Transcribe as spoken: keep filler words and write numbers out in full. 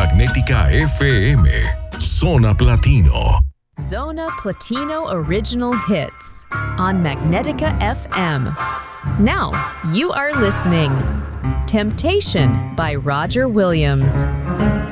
Magnética F M, Zona Platino. Zona Platino Original Hits on Magnetica F M. Now you are listening. Temptation by Roger Williams.